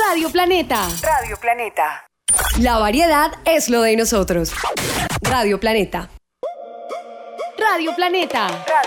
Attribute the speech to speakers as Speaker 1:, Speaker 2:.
Speaker 1: Radio Planeta.
Speaker 2: Radio Planeta.
Speaker 1: La variedad es lo de nosotros. Radio Planeta. Radio Planeta.
Speaker 2: Radio